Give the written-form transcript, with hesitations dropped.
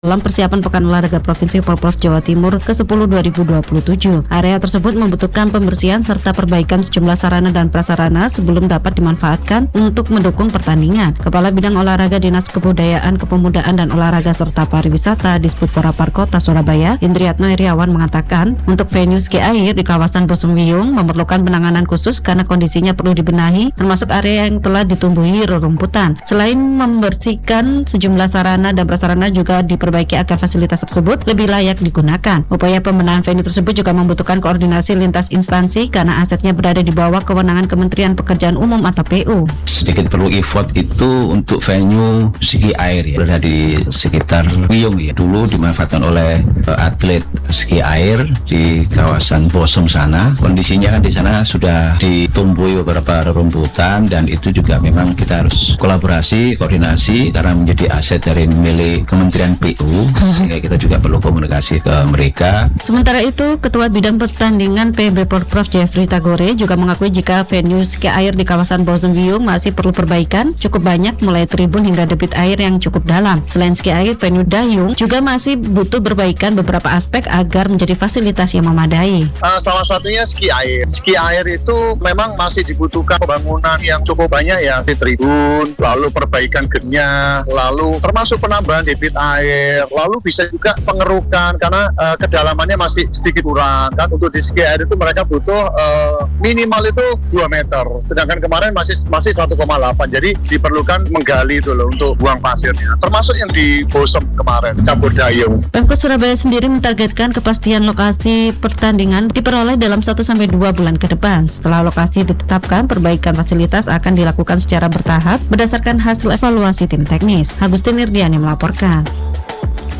dalam persiapan Pekan Olahraga Provinsi Pemprov Jawa Timur ke-10 2027. Area tersebut membutuhkan pembersihan serta perbaikan sejumlah sarana dan prasarana sebelum dapat dimanfaatkan untuk mendukung pertandingan. Kepala Bidang Olahraga Dinas Kebudayaan, Kepemudaan dan Olahraga serta Pariwisata Disputpora Kota Surabaya, Indriatno Iriawan mengatakan, untuk venue ski air di kawasan Bosumwiyung memerlukan penanganan khusus karena kondisinya perlu dibenahi, termasuk area yang telah ditumbuhi rerumputan. Selain membersihkan sejumlah sarana dan prasarana juga diperbaiki agar fasilitas tersebut lebih layak digunakan. Upaya pembenahan venue tersebut juga membutuhkan koordinasi lintas instansi karena asetnya berada di bawah kewenangan Kementerian Pekerjaan Umum atau PU. Sedikit perlu effort itu untuk venue ski air ya, berada di sekitar Wiyung ya. Dulu dimanfaatkan oleh atlet ski air di kawasan Bosum sana. Kondisinya kan di sana sudah ditumbuhi beberapa rerumputan dan itu juga memang kita harus kolaborasi, koordinasi karena menjadi aset dari milik Kementerian PU. Sehingga kita juga perlu komunikasi ke mereka. Sementara itu, Ketua Bidang Pertandingan PB Porprov Jeffrey Tagore juga mengakui jika venue ski air di kawasan Bosumwiyung masih perlu perbaikan cukup banyak, mulai tribun hingga debit air yang cukup dalam. Selain ski air, venue dayung juga masih butuh perbaikan beberapa aspek agar menjadi fasilitas yang memadai. Salah satunya ski air. Ski air itu memang masih dibutuhkan pembangunan yang cukup banyak ya, di tribun, lalu perbaikan gednya, lalu termasuk penambahan debit air, lalu bisa juga pengerukan karena kedalamannya masih sedikit kurang kan. Untuk di ski air itu mereka butuh minimal itu 2 meter, sedangkan kemarin masih 1,8, jadi diperlukan menggali itu loh untuk buang pasirnya, termasuk yang di Bosum kemarin, Campur Dayung. Pemkot Surabaya sendiri mentargetkan kepastian lokasi pertandingan diperoleh dalam 1-2 bulan ke depan. Setelah lokasi ditetapkan, perbaikan fasilitas akan dilakukan secara bertahap berdasarkan hasil evaluasi tim teknis. Agustin Irdiani melaporkan.